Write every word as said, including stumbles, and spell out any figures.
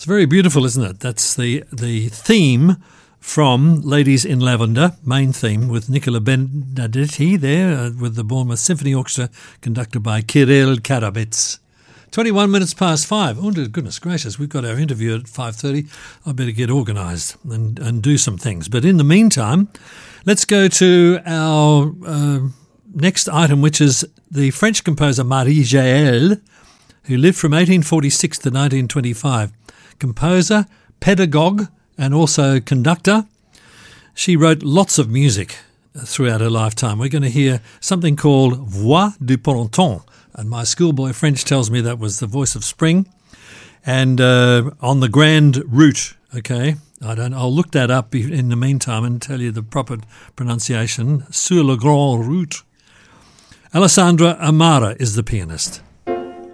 very beautiful, isn't it? That's the the theme from Ladies in Lavender, main theme, with Nicola Benedetti there uh, with the Bournemouth Symphony Orchestra, conducted by Kirill Karabets. twenty-one minutes past five. Oh, goodness gracious, we've got our interview at five thirty. I better get organised and, and do some things. But in the meantime, let's go to our uh, next item, which is the French composer Marie Jaël, who lived from eighteen forty-six to nineteen twenty-five. Composer, pedagogue, and also conductor. She wrote lots of music throughout her lifetime. We're going to hear something called Voix du Printemps, and my schoolboy French tells me that was the voice of spring. And uh, on the Grand Route, okay, I don't. I'll look that up in the meantime and tell you the proper pronunciation. Sur le Grand Route. Alessandra Amara is the pianist.